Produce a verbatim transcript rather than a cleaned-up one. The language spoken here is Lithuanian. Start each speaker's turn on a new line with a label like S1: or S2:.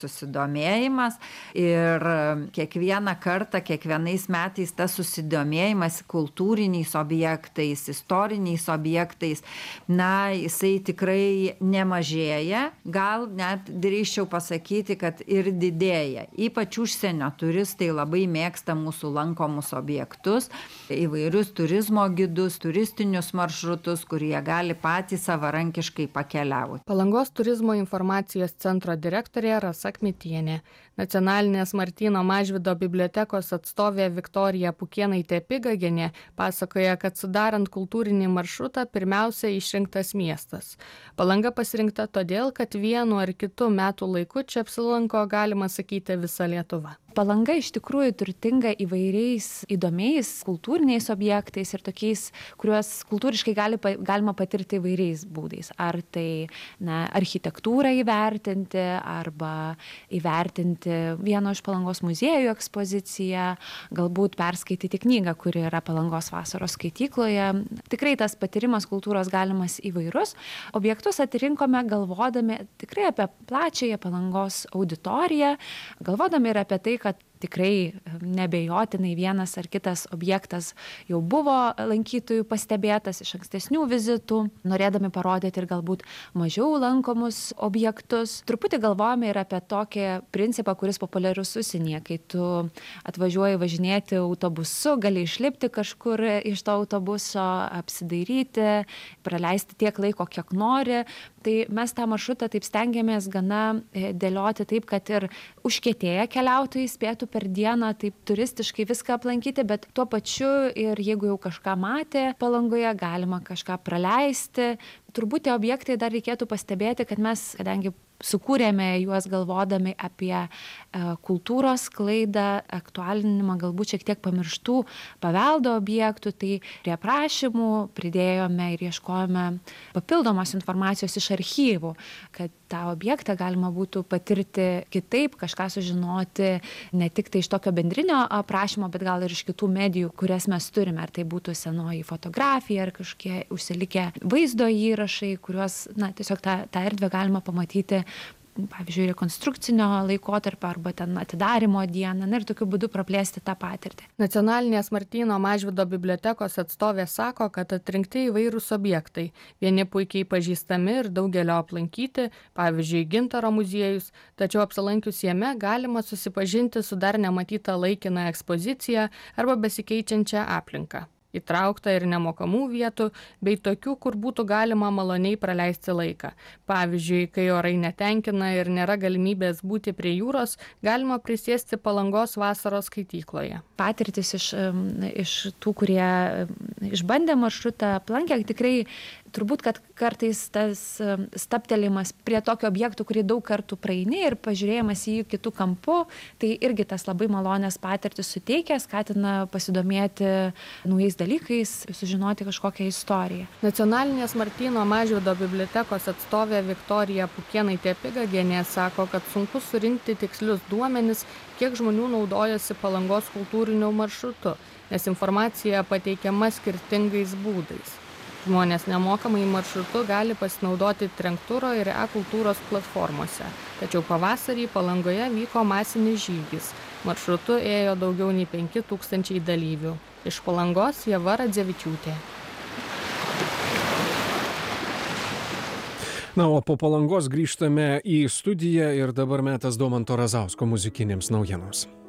S1: susidomėjimas ir kiekvieną kartą, kiekvienais metais tas susidomėjimas kultūriniais objektais, istoriniais objektais, na, jisai tikrai nemažėja, gal net drįsčiau pasakyti, kad ir didėja. Ypač užsienio turistai labai mėgsta mūsų lankomus objektus, įvairius turizmo gidus, turistinius maršrutus, kurie gali patys savarankiškai pakeliauti.
S2: Palangos turizmo informacijos centro direktorė Rasa Kmitienė. Nacionalinės Martyno Mažvydo bibliotekos atstovė Viktorija Pukėnaitė-Pigagienė pasakoja, kad sudarant kultūrinį maršrutą pirmiausia išrinktas miestas. Palanga pasirinkta todėl, kad vienu ar kitu metų laiku čia apsilanko, galima sakyti, visa Lietuva.
S3: Palanga iš tikrųjų turtinga įvairiais įdomiais kultūriniais objektais ir tokiais, kuriuos kultūriškai gali, galima patirti įvairiais būdais. Ar tai na, architektūrą įvertinti, arba įvertinti vieno iš Palangos muziejų ekspoziciją, galbūt perskaityti knygą, kuri yra Palangos vasaros skaitykloje. Tikrai tas patyrimas kultūros galimas įvairus. Objektus atrinkome galvodami tikrai apie plačiąją Palangos auditoriją, galvodami ir apie tai, kad tikrai nebejotinai vienas ar kitas objektas jau buvo lankytojų pastebėtas iš ankstesnių vizitų, norėdami parodyti ir galbūt mažiau lankomus objektus. Truputį galvojame ir apie tokį principą, kuris populiarus užsienyje, kai tu atvažiuoji važinėti autobusu, gali išlipti kažkur iš to autobuso, apsidairyti, praleisti tiek laiko, kiek nori. Tai mes tą maršrutą taip stengiamės gana dėlioti taip, kad ir užkietėję keliautojai spėtų per dieną taip turistiškai viską aplankyti, bet tuo pačiu ir jeigu jau kažką matė Palangoje, galima kažką praleisti. Turbūt tie objektai dar reikėtų pastebėti, kad mes, kadangi sukūrėme juos galvodami apie e, kultūros sklaidą, aktualinimą galbūt šiek tiek pamirštų paveldo objektų, tai prie aprašymų pridėjome ir ieškojome papildomos informacijos iš archyvų, kad tą objektą galima būtų patirti kitaip, kažką sužinoti ne tik tai iš tokio bendrinio aprašymo, bet gal ir iš kitų medijų, kurias mes turime, ar tai būtų senoji fotografija, ar kažkokie užsilikę vaizdo įrašai, kuriuos na, tiesiog tą, tą erdvę galima pamatyti, pavyzdžiui, rekonstrukcinio laikotarpio arba ten atidarimo dieną, ir tokiu būdu praplėsti tą patirtį.
S2: Nacionalinės Martyno Mažvydo bibliotekos atstovė sako, kad atrinkti įvairūs objektai. Vieni puikiai pažįstami ir daugelio aplankyti, pavyzdžiui, Gintaro muziejus, tačiau apsilankius jame galima susipažinti su dar nematyta laikina ekspozicija arba besikeičiančia aplinka. Įtraukta ir nemokamų vietų, bei tokių, kur būtų galima maloniai praleisti laiką. Pavyzdžiui, kai orai netenkina ir nėra galimybės būti prie jūros, galima prisėsti Palangos vasaros skaitykloje.
S3: Patirtis iš, iš tų, kurie išbandė maršrutą, aplankė, tikrai turbūt, kad kartais tas stabtelimas prie tokio objektų, kurį daug kartų praeini ir pažiūrėjimas į jį kitų kampų, tai irgi tas labai malonės patirtis suteikia, skatina pasidomėti naujais dalykais, sužinoti kažkokią istoriją.
S2: Nacionalinės Martyno Mažvydo bibliotekos atstovė Viktorija Pukėnaitė-Pigagienė sako, kad sunku surinkti tikslius duomenis, kiek žmonių naudojasi Palangos kultūriniu maršrutu, nes informacija pateikiama skirtingais būdais. Žmonės nemokamai maršrutu gali pasinaudoti Trenktūro ir e-kultūros platformose. Tačiau pavasarį Palangoje vyko masinis žygis. Maršrutu ėjo daugiau nei penki tūkstančiai dalyvių. Iš Palangos Ieva Radzevičiūtė.
S4: Na, o po Palangos grįžtame į studiją ir dabar metas Domanto Razausko muzikinėms naujienoms.